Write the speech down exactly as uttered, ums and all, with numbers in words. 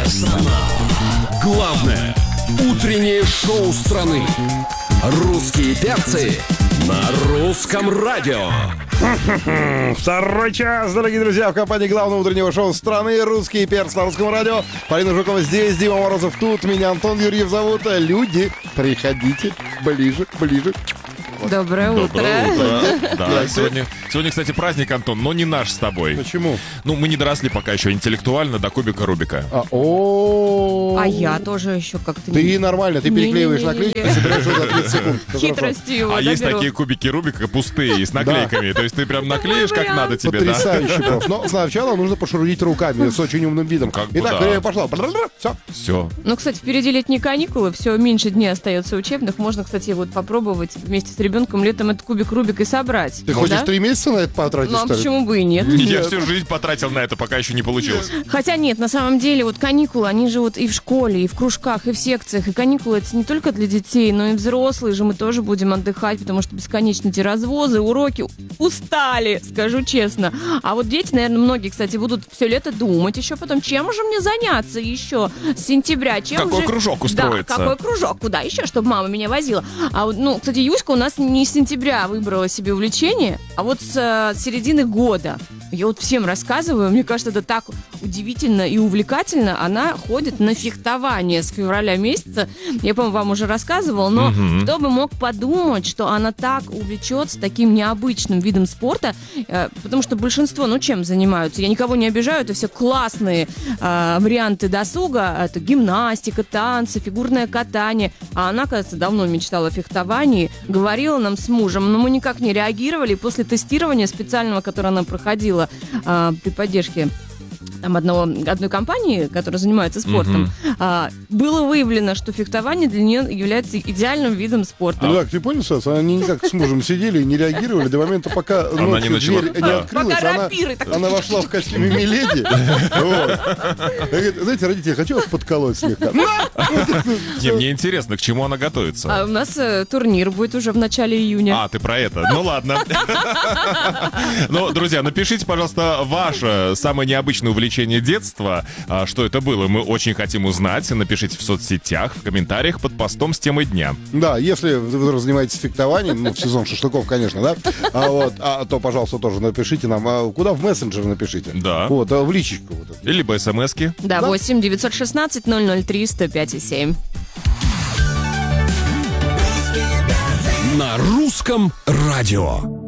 Персонал. Главное утреннее шоу страны. Русские перцы на русском радио. Второй час, дорогие друзья, в компании главного утреннего шоу страны «Русские перцы» на русском радио. Полина Жукова здесь, Дима Морозов тут, меня Антон Юрьев зовут. Люди, приходите ближе, ближе. Доброе утро. Доброе утро. Да, сегодня, сегодня, кстати, праздник, Антон, но не наш с тобой. Почему? Ну, мы не доросли пока еще интеллектуально до кубика Рубика. А, о А я тоже еще как-то Ты не... нормально, ты переклеиваешь Не-не-не-не. наклейки, собираешь его за тридцать секунд. Всё хорошо. Хитростью его А есть доберу. такие кубики Рубика пустые, с наклейками. То есть ты прям наклеишь, как вариант. надо тебе, да? Потрясающе просто. Но сначала нужно пошурудить руками с очень умным видом. Как бы Итак, да. время пошло. Все. Все. Ну, кстати, впереди летние каникулы, все меньше дней остается учебных. Можно, кстати, вот попробовать вместе с ребенком летом этот кубик Рубика и собрать. Ты Да? хочешь три месяца на это потратить, Ну, а что ли? почему бы и нет? Я всю жизнь потратил на это, пока еще не получилось. Хотя нет, на самом деле, вот каникулы, они же вот и в школе, и в кружках, и в секциях. И каникулы это не только для детей, но и взрослые же мы тоже будем отдыхать, потому что бесконечно эти развозы, уроки. Устали, скажу честно. А вот дети, наверное, многие, кстати, будут все лето думать еще потом, чем же мне заняться еще с сентября. Чем Какой же... кружок устроиться? Да, какой кружок, куда еще, чтобы мама меня возила. А вот, ну, кстати, Юська у нас не с сентября выбрала себе увлечение, а вот с э, середины года. Я вот всем рассказываю, мне кажется, это так удивительно и увлекательно. Она ходит на фехтование с февраля месяца. Я, по-моему, вам уже рассказывала, но Мгм. кто бы мог подумать, что она так увлечется таким необычным видом спорта, э, потому что большинство, ну, чем занимаются? Я никого не обижаю, это все классные э, варианты досуга. Это гимнастика, танцы, фигурное катание. А она, кажется, давно мечтала о фехтовании, говорила нам с мужем, но мы никак не реагировали. И после тестирования специального, которое она проходила э, при поддержке там, одного, одной компании, которая занимается спортом, а, было выявлено, что фехтование для нее является идеальным видом спорта. Ну так, ты понял, Сас? Они никак с мужем сидели и не реагировали до момента, пока ночью не начала- дверь не да. открылась. Пока Она, рапиры так- она вошла в костюме Миледи. Вот. И говорит, знаете, родители, хочу вас подколоть слегка. Не, мне интересно, к чему она готовится. А у нас э, турнир будет уже в начале июня. А, ты про это. Ну ладно. Ну, друзья, напишите, пожалуйста, ваше самое необычное увлечение детства. А, Что это было? Мы очень хотим узнать. Напишите в соцсетях, в комментариях под постом с темой дня. Да, если вы занимаетесь фехтованием, ну, в сезон шашлыков, конечно, да, а вот, а то, пожалуйста, тоже напишите нам. А куда? В мессенджер напишите. Да. Вот, а в личечку. Вот это. Либо смс-ки. Да, восемь девятьсот шестнадцать ноль ноль три сто пять и семь. На русском радио.